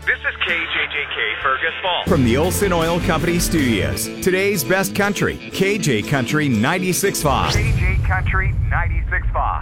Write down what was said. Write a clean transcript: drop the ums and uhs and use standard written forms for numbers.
This is KJJK Fergus Falls. From the Olson Oil Company Studios, today's best country, KJ Country 96.5. KJ Country 96.5.